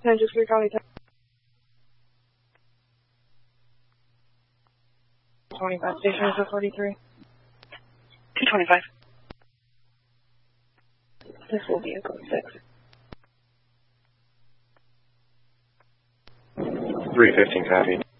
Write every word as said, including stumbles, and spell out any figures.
ten just three County ten. twenty-five, station is a forty-three. two twenty-five. This will be a code six. three fifteen, copy.